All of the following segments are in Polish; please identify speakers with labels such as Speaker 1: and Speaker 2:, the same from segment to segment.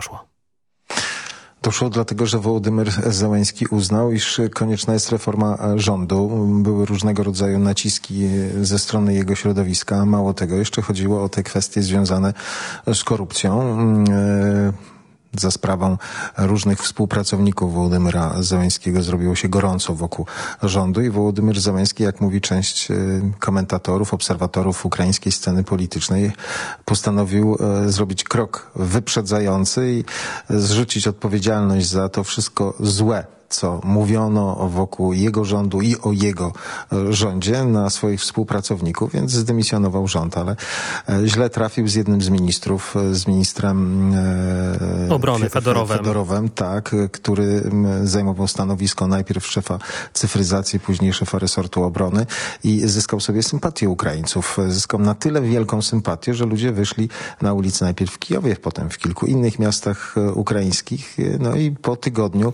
Speaker 1: doszło?
Speaker 2: Doszło dlatego, że Wołodymyr Zełenski uznał, iż konieczna jest reforma rządu. Były różnego rodzaju naciski ze strony jego środowiska. Mało tego, jeszcze chodziło o te kwestie związane z korupcją. Za sprawą różnych współpracowników Wołodymyra Zełenskiego zrobiło się gorąco wokół rządu i Wołodymyr Zełenski, jak mówi część komentatorów, obserwatorów ukraińskiej sceny politycznej, postanowił zrobić krok wyprzedzający i zrzucić odpowiedzialność za to wszystko złe, co mówiono wokół jego rządu i o jego rządzie na swoich współpracowników, więc zdymisjonował rząd, ale źle trafił z jednym z ministrów, z ministrem
Speaker 1: obrony
Speaker 2: Fedorowem, tak, który zajmował stanowisko najpierw szefa cyfryzacji, później szefa resortu obrony i zyskał sobie sympatię Ukraińców. Zyskał na tyle wielką sympatię, że ludzie wyszli na ulicę najpierw w Kijowie, potem w kilku innych miastach ukraińskich. No i po tygodniu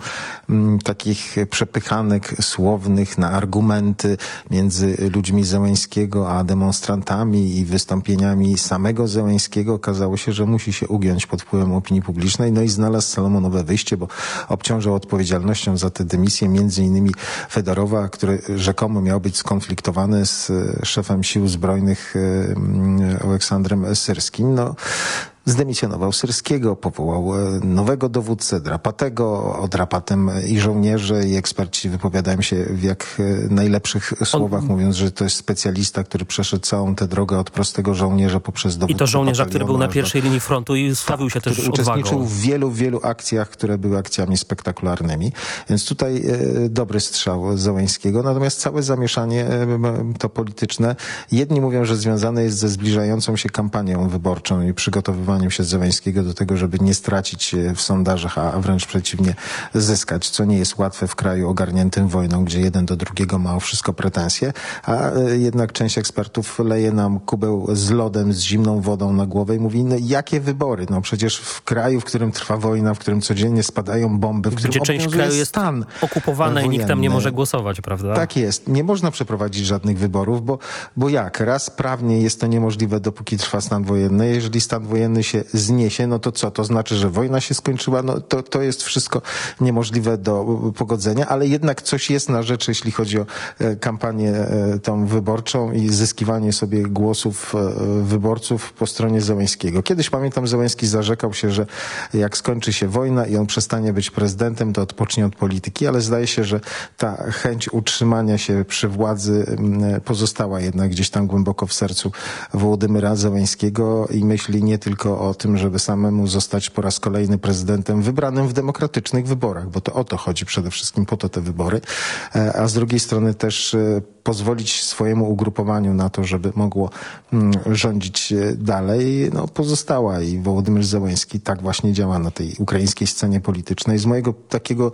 Speaker 2: takich przepychanek słownych na argumenty między ludźmi Zełenskiego a demonstrantami i wystąpieniami samego Zełenskiego okazało się, że musi się ugiąć pod wpływem opinii publicznej. No i znalazł salomonowe wyjście, bo obciążał odpowiedzialnością za tę dymisję między innymi Fedorowa, który rzekomo miał być skonfliktowany z szefem sił zbrojnych Aleksandrem Syrskim. No, zdemisjonował Syrskiego, powołał nowego dowódcę, Drapatego. O Drapatem i żołnierze, i eksperci wypowiadają się w jak najlepszych słowach, mówiąc, że to jest specjalista, który przeszedł całą tę drogę od prostego żołnierza poprzez dowódcę.
Speaker 1: I to żołnierza, który był na pierwszej linii frontu i sławił się też odwagą.
Speaker 2: Uczestniczył w wielu akcjach, które były akcjami spektakularnymi. Więc tutaj dobry strzał Zełenskiego. Natomiast całe zamieszanie to polityczne. Jedni mówią, że związane jest ze zbliżającą się kampanią wyborczą i przygotowywaniem się Zełenskiego do tego, żeby nie stracić w sondażach, a wręcz przeciwnie zyskać, co nie jest łatwe w kraju ogarniętym wojną, gdzie jeden do drugiego ma o wszystko pretensje, a jednak część ekspertów leje nam kubeł z lodem, z zimną wodą na głowę i mówi, no jakie wybory? No przecież w kraju, w którym trwa wojna, w którym codziennie spadają bomby, w którym
Speaker 1: gdzie część kraju jest
Speaker 2: stan
Speaker 1: okupowana
Speaker 2: wojenny.
Speaker 1: I nikt tam nie może głosować, prawda?
Speaker 2: Tak jest. Nie można przeprowadzić żadnych wyborów, bo jak? Raz prawnie jest to niemożliwe, dopóki trwa stan wojenny. Jeżeli stan wojenny się zniesie, no to co? To znaczy, że wojna się skończyła? No to jest wszystko niemożliwe do pogodzenia, ale jednak coś jest na rzeczy, jeśli chodzi o kampanię tą wyborczą i zyskiwanie sobie głosów wyborców po stronie Zełenskiego. Kiedyś, pamiętam, Zełenski zarzekał się, że jak skończy się wojna i on przestanie być prezydentem, to odpocznie od polityki, ale zdaje się, że ta chęć utrzymania się przy władzy pozostała jednak gdzieś tam głęboko w sercu Wołodymyra Zełenskiego i myśli nie tylko o tym, żeby samemu zostać po raz kolejny prezydentem wybranym w demokratycznych wyborach, bo to o to chodzi przede wszystkim, po to te wybory, a z drugiej strony też pozwolić swojemu ugrupowaniu na to, żeby mogło rządzić dalej, no pozostała i Wołodymyr Zełenski tak właśnie działa na tej ukraińskiej scenie politycznej. Z mojego takiego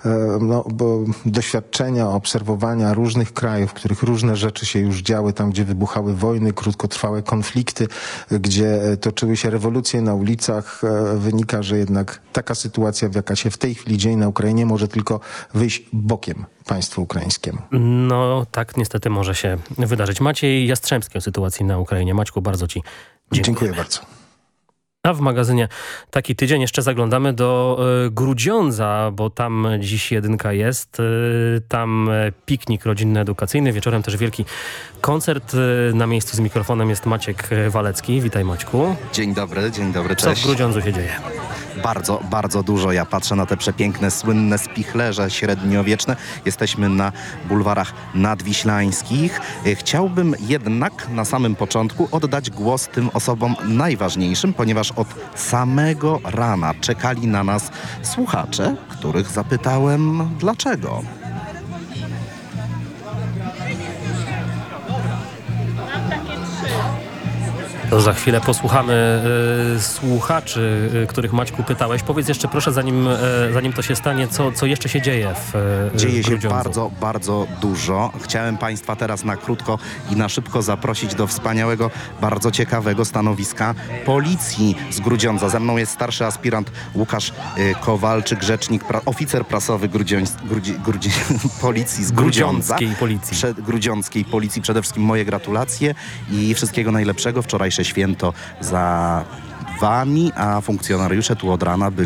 Speaker 2: doświadczenia, obserwowania różnych krajów, w których różne rzeczy się już działy, tam gdzie wybuchały wojny, krótkotrwałe konflikty, gdzie toczyły się rewolucje na ulicach, wynika, że jednak taka sytuacja, jaka się w tej chwili dzieje na Ukrainie, może tylko wyjść bokiem państwu ukraińskiemu.
Speaker 1: No tak niestety może się wydarzyć. Maciej Jastrzębski o sytuacji na Ukrainie. Maćku, bardzo ci
Speaker 2: dziękuję bardzo.
Speaker 1: A w magazynie Taki Tydzień jeszcze zaglądamy do Grudziądza, bo tam dziś jedynka jest. Tam piknik rodzinny, edukacyjny. Wieczorem też wielki koncert. Na miejscu z mikrofonem jest Maciek Walecki. Witaj, Maćku.
Speaker 3: Dzień dobry, cześć.
Speaker 1: Co w Grudziądzu się dzieje?
Speaker 3: Bardzo dużo. Ja patrzę na te przepiękne, słynne spichlerze średniowieczne. Jesteśmy na bulwarach nadwiślańskich. Chciałbym jednak na samym początku oddać głos tym osobom najważniejszym, ponieważ od samego rana czekali na nas słuchacze, których zapytałem dlaczego.
Speaker 1: To za chwilę posłuchamy słuchaczy, których, Maćku, pytałeś. Powiedz jeszcze proszę, zanim to się stanie, co jeszcze się dzieje w
Speaker 3: Dzieje się
Speaker 1: Grudziądzu.
Speaker 3: bardzo dużo. Chciałem Państwa teraz na krótko i na szybko zaprosić do wspaniałego, bardzo ciekawego stanowiska policji z Grudziądza. Ze mną jest starszy aspirant Łukasz Kowalczyk, rzecznik, oficer prasowy policji z Grudziądza. Grudziąckiej policji. Przede wszystkim moje gratulacje i wszystkiego najlepszego. Wczorajsze święto za wami, a funkcjonariusze tu od rana byli